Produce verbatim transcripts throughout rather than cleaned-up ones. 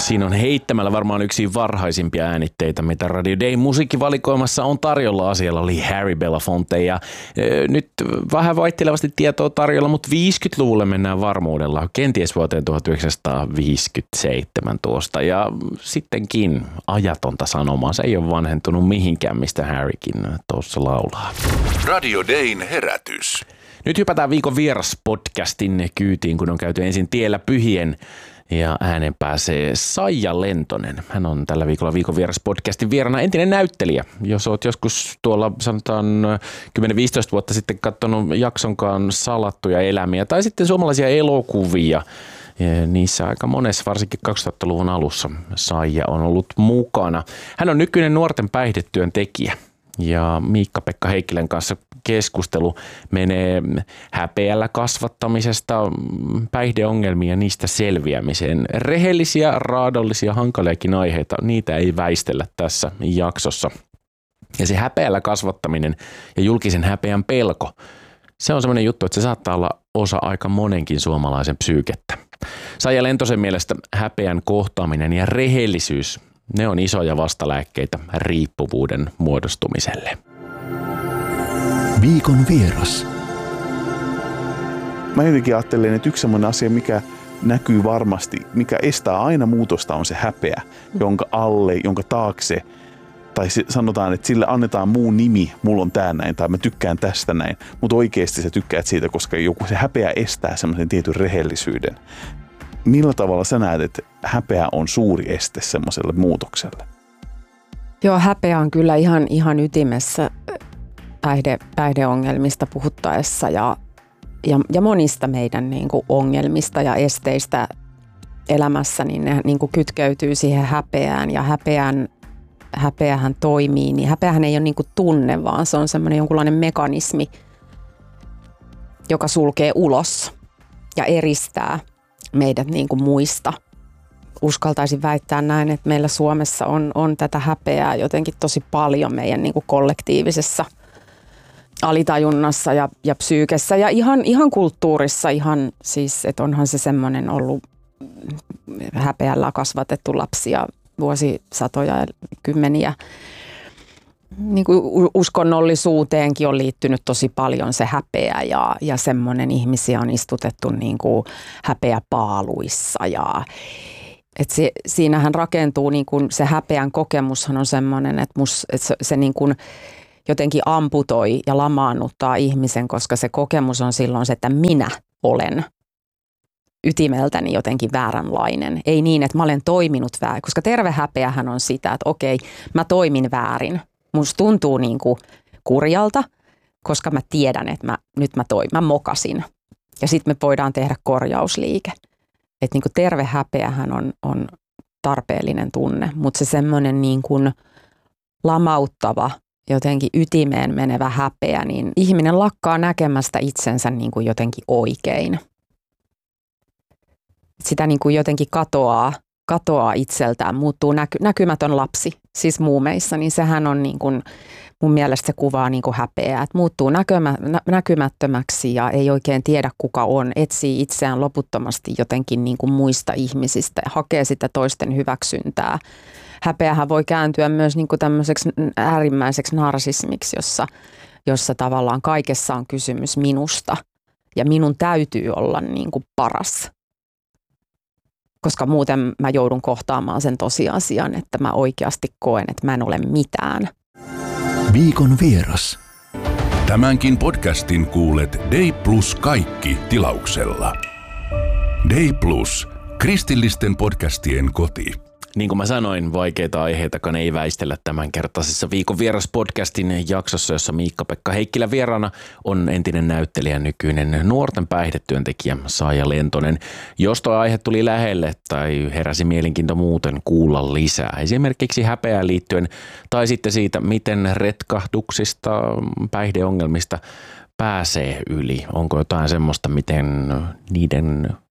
Siinä on heittämällä varmaan yksi varhaisimpia äänitteitä, mitä Radio Day musiikkivalikoimassa on tarjolla. Asialla oli Harry Belafonte ja e, nyt vähän vaihtelevasti tietoa tarjolla, mutta viisikymmentäluvulle mennään varmuudella. Kenties vuoteen tuhatyhdeksänsataaviisikymmentäseitsemän tuosta ja sittenkin ajatonta sanomaa. Se ei ole vanhentunut mihinkään, mistä Harrykin tuossa laulaa. Radio Dayn herätys. Nyt hypätään viikon vieras podcastin kyytiin, kun on käyty ensin tiellä pyhien ja äänen pääsee Saija Lentonen. Hän on tällä viikolla viikon vieras podcastin vieraana entinen näyttelijä. Jos oot joskus tuolla sanotaan kymmenen viisitoista vuotta sitten katsonut jaksonkaan Salattuja elämiä tai sitten suomalaisia elokuvia, niissä aika monessa, varsinkin kaksituhattaluvun alussa Saija on ollut mukana. Hän on nykyinen nuorten päihdetyön tekijä. Ja Miikka-Pekka Heikkilän kanssa keskustelu menee häpeällä kasvattamisesta päihdeongelmia ja niistä selviämiseen. Rehellisiä, raadollisia, hankaliakin aiheita, niitä ei väistellä tässä jaksossa. Ja se häpeällä kasvattaminen ja julkisen häpeän pelko, se on semmoinen juttu, että se saattaa olla osa aika monenkin suomalaisen psyykettä. Saija Lentosen mielestä häpeän kohtaaminen ja rehellisyys, ne on isoja vastalääkkeitä riippuvuuden muodostumiselle. Viikon vieras. Mä jotenkin ajattelen, että yksi sellainen asia, mikä näkyy varmasti, mikä estää aina muutosta, on se häpeä, jonka alle, jonka taakse, tai sanotaan, että sille annetaan muu nimi, mulla on tää näin, tai mä tykkään tästä näin, mutta oikeasti sä tykkäät siitä, koska joku se häpeä estää semmoisen tietyn rehellisyyden. Millä tavalla sä näet, että häpeä on suuri este semmoiselle muutokselle? Joo, häpeä on kyllä ihan, ihan ytimessä päihde, päihdeongelmista puhuttaessa ja, ja, ja monista meidän niin kuin ongelmista ja esteistä elämässä, niin ne niin kuin kytkeytyy siihen häpeään ja häpeän, häpeähän toimii. Niin häpeähän ei ole niin kuin tunne, vaan se on semmoinen jonkunlainen mekanismi, joka sulkee ulos ja eristää meidät niin kuin muista. Uskaltaisin väittää näin, että meillä Suomessa on, on tätä häpeää jotenkin tosi paljon meidän niin kuin kollektiivisessa alitajunnassa ja, ja psyykessä ja ihan, ihan kulttuurissa. Ihan, siis, että onhan se semmoinen ollut häpeällä kasvatettu lapsia vuosisatoja ja kymmeniä. Niin kuin uskonnollisuuteenkin on liittynyt tosi paljon se häpeä ja, ja semmoinen ihmisiä on istutettu niin kuin häpeäpaaluissa. Ja, et se, siinähän rakentuu, niin kuin se häpeän kokemushan on semmoinen, että, mus, että se, se niin kuin jotenkin amputoi ja lamaannuttaa ihmisen, koska se kokemus on silloin se, että minä olen ytimeltäni jotenkin vääränlainen. Ei niin, että mä olen toiminut väärin, koska terve häpeähän on sitä, että okei, mä toimin väärin. Musta tuntuu niin kuin kurjalta, koska mä tiedän, että mä, nyt mä, toi, mä mokasin. Ja sitten me voidaan tehdä korjausliike. Että niin kuin terve häpeähän on, on tarpeellinen tunne, mutta se semmoinen niin kuin lamauttava, jotenkin ytimeen menevä häpeä, niin ihminen lakkaa näkemästä itsensä niin kuin jotenkin oikein. Sitä niin kuin jotenkin katoaa. katoaa itseltään, muuttuu näky, näkymätön lapsi, siis muumeissa, niin sehän on niin kuin, mun mielestä se kuvaa niin kuin häpeää, että muuttuu näkymä, nä, näkymättömäksi ja ei oikein tiedä kuka on, etsii itseään loputtomasti jotenkin niin kuin muista ihmisistä ja hakee sitä toisten hyväksyntää. Häpeähän voi kääntyä myös niin kuin tämmöiseksi äärimmäiseksi narsismiksi, jossa, jossa tavallaan kaikessa on kysymys minusta ja minun täytyy olla niin kuin paras. Koska muuten mä joudun kohtaamaan sen tosiasian, että mä oikeasti koen, että mä en ole mitään. Viikon vieras. Tämänkin podcastin kuulet Day Plus kaikki tilauksella. Day Plus, kristillisten podcastien koti. Niin kuin mä sanoin, vaikeita aiheitakaan ei väistellä tämänkertaisessa Viikon vieras podcastin jaksossa, jossa Miikka-Pekka Heikkilä vieraana on entinen näyttelijä, nykyinen nuorten päihdetyöntekijä Saija Lentonen. Jos tuo aihe tuli lähelle tai heräsi mielenkiinto muuten kuulla lisää, esimerkiksi häpeään liittyen tai sitten siitä, miten retkahduksista, päihdeongelmista pääsee yli. Onko jotain semmoista, miten niiden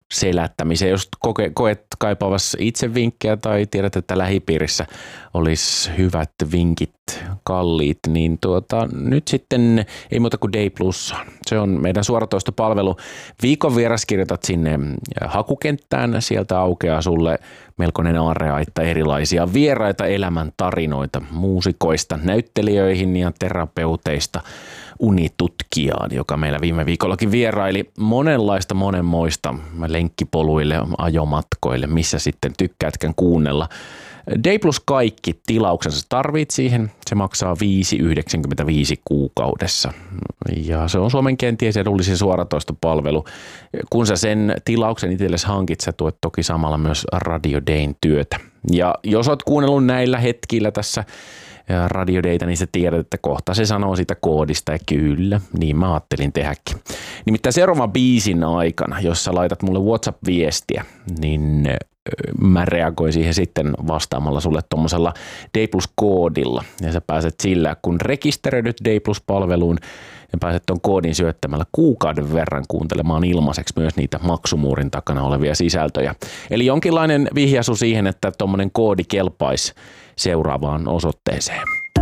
selättämiseen. Jos koke, koet kaipaavassa itse vinkkejä tai tiedät, että lähipiirissä olisi hyvät vinkit, kalliit, niin tuota, nyt sitten ei muuta kuin Day Plus. Se on meidän suoratoistopalvelu. Viikon vieras kirjoitat sinne hakukenttään. Sieltä aukeaa sulle melkoinen aarreaitta erilaisia vieraita elämän tarinoita muusikoista, näyttelijöihin ja terapeuteista unitutkijaan, joka meillä viime viikollakin vieraili monenlaista monenmoista lenkkipoluille, ajomatkoille, missä sitten tykkäätkään kuunnella. Day Plus kaikki tilauksensa tarvit siihen. Se maksaa viisi pilkku yhdeksänkymmentäviisi kuukaudessa ja se on Suomen kenties edullisin suoratoistopalvelu. Kun sä sen tilauksen itsellesi hankit, sä tuet toki samalla myös Radio Dayn työtä. Ja jos oot kuunnellut näillä hetkillä tässä Radio Dayta, niin sä tiedät, että kohta se sanoo siitä koodista ja kyllä, niin mä ajattelin tehdäkin. Nimittäin seuraavan biisin aikana, jos sä laitat mulle WhatsApp-viestiä, niin mä reagoin siihen sitten vastaamalla sulle tuommoisella Day Plus-koodilla. Ja sä pääset sillä, kun rekisteröidyt Day Plus-palveluun, ja pääset tuon koodin syöttämällä kuukauden verran kuuntelemaan ilmaiseksi myös niitä maksumuurin takana olevia sisältöjä. Eli jonkinlainen vihjaisu siihen, että tuommoinen koodi kelpaisi seuraavaan osoitteeseen.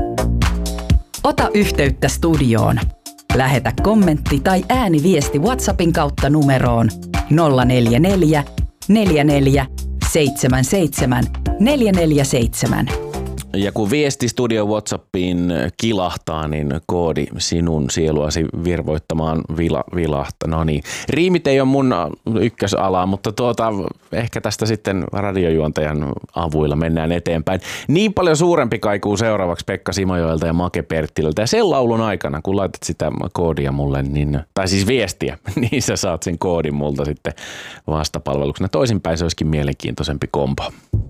Ota yhteyttä studioon. Lähetä kommentti tai ääniviesti WhatsAppin kautta numeroon nolla neljä neljä, neljä neljä, seitsemän seitsemän, neljä neljä seitsemän. Ja kun viesti Studio WhatsAppiin kilahtaa, niin koodi sinun sieluasi virvoittamaan vila, vilahta. No niin, riimit ei ole mun ykkösalaa, mutta tuota, ehkä tästä sitten radiojuontajan avuilla mennään eteenpäin. Niin paljon suurempi kaikuu seuraavaksi Pekka Simojoelta ja Make Perttilältä. Ja sen laulun aikana, kun laitat sitä koodia mulle, niin, tai siis viestiä, niin sä saat sen koodin multa sitten vastapalveluksena. Toisinpäin se olisikin mielenkiintoisempi kompo.